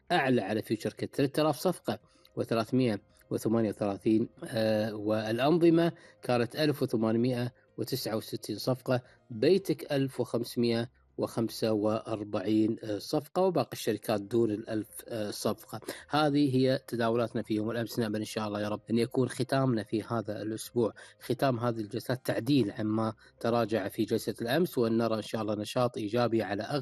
أعلى على فيوتشر 3000 صفقة و338، والأنظمة كانت 1869 صفقة، بيتك 1545 صفقة، وباقي الشركات دون 1000 صفقة. هذه هي تداولاتنا في يوم الأمس. نأمل إن شاء الله يا رب أن يكون ختامنا في هذا الأسبوع، ختام هذه الجلسات، تعديل عما تراجع في جلسة الأمس، وأن نرى إن شاء الله نشاط إيجابي على